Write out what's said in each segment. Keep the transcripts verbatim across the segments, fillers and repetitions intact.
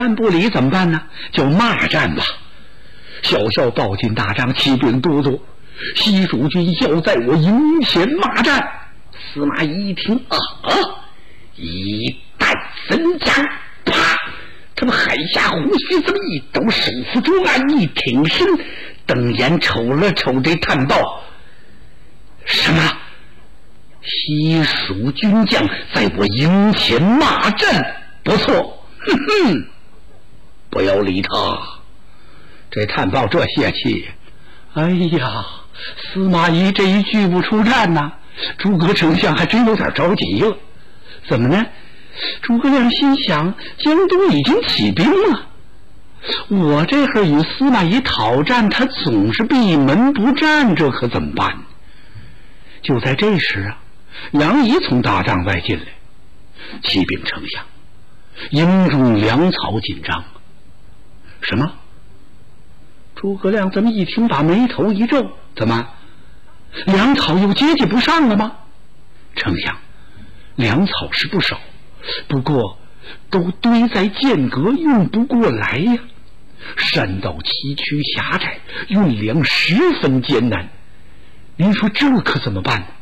战不理怎么办呢？就骂战吧。小校报进大帐，骑兵多多，西蜀军要在我营前骂战。司马懿一听啊，一旦神将，啪！他们海下呼吸这么一抖，手扶桌案一挺身，瞪眼瞅了瞅这探报，什么？西蜀军将在我营前骂战，不错，哼哼，不要理他。这探报这泄气，哎呀，司马懿这一拒不出战呐，诸葛丞相还真有点着急了。怎么呢？诸葛亮心想，江东已经起兵了，我这会儿与司马懿讨战，他总是闭门不战，这可怎么办？就在这时啊，杨仪从大帐外进来，启禀丞相，营中粮草紧张。什么？诸葛亮这么一听，把眉头一皱，怎么，粮草又接济不上了吗？丞相，粮草是不少，不过都堆在间隔，运不过来呀。山道崎岖狭窄，运粮十分艰难，您说这可怎么办呢？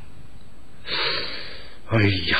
哎呀，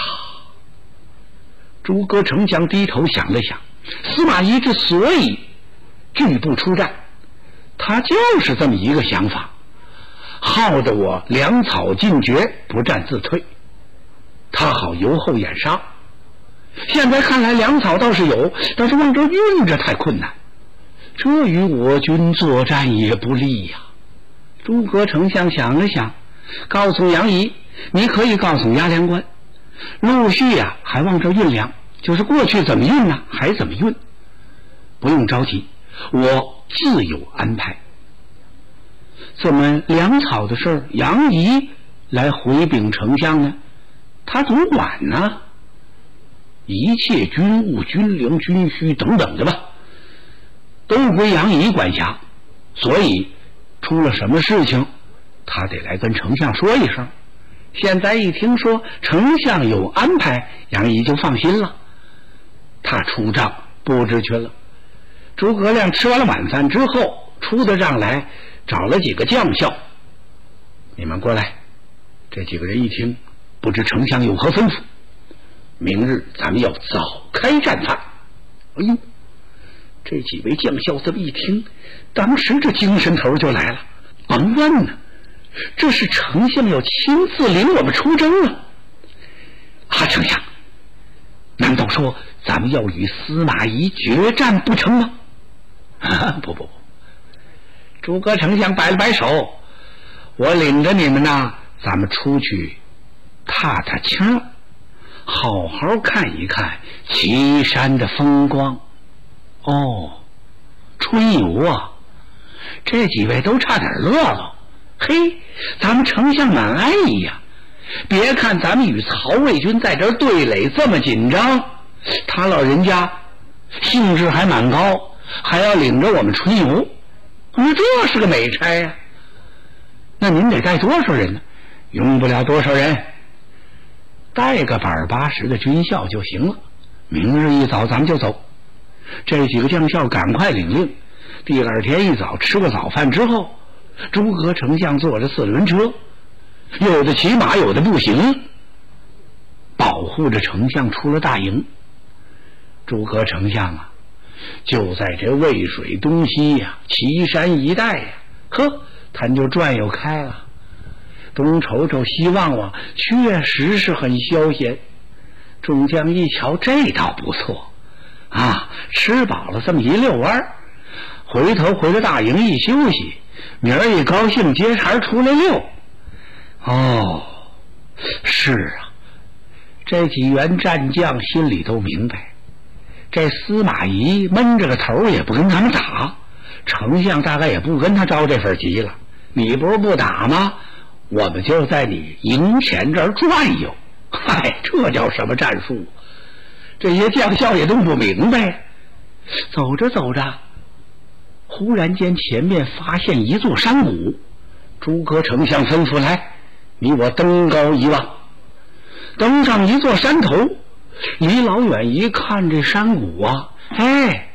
诸葛丞相低头想了想，司马懿之所以拒不出战，他就是这么一个想法，耗着我粮草尽绝，不战自退，他好由后掩杀。现在看来粮草倒是有，但是往这运着太困难，这与我军作战也不利呀。诸葛丞相想了想，告诉杨仪，你可以告诉押粮官，陆续呀、啊、还往这运粮，就是过去怎么运呢，还怎么运，不用着急，我自有安排。怎么粮草的事儿，杨仪来回禀丞相呢？他总管呢，一切军务、军粮、军需等等的吧，都归杨仪管辖，所以出了什么事情，他得来跟丞相说一声。现在一听说丞相有安排，杨仪就放心了，他出帐布置去了。诸葛亮吃完了晚饭之后，出的帐来，找了几个将校，你们过来。这几个人一听，不知丞相有何吩咐，明日咱们要早开战饭。哎呦，这几位将校这么一听，当时这精神头就来了，甭问呢，这是丞相要亲自领我们出征啊！啊，丞相，难道说咱们要与司马懿决战不成吗？啊，不不不！诸葛丞相摆了摆手，我领着你们呐，咱们出去踏踏青，好好看一看岐山的风光。哦，春游啊！这几位都差点乐了。嘿，咱们丞相满爱呀！别看咱们与曹魏军在这儿对垒这么紧张，他老人家兴致还蛮高，还要领着我们春游，那这是个美差呀！那您得带多少人呢？用不了多少人，带个百八十的军校就行了。明日一早咱们就走。这几个将校赶快领令，第二天一早吃个早饭之后，诸葛丞相坐着四轮车，有的骑马，有的步行，保护着丞相出了大营。诸葛丞相啊，就在这渭水东西呀、啊、岐山一带呀、啊，呵，他就转悠开了。东瞅瞅西望望，确实是很消闲。众将一瞧，这倒不错啊，吃饱了这么一遛弯，回头回了大营一休息，明儿一高兴接茬出来溜。哦，是啊，这几员战将心里都明白，这司马懿闷着个头也不跟他们打，丞相大概也不跟他着这份急了。你不是不打吗？我们就在你营前这儿转悠。嗨，这叫什么战术？这些将校也都不明白。走着走着，忽然间前面发现一座山谷，诸葛丞相吩咐，来，你我登高一望。登上一座山头，离老远一看，这山谷啊，哎，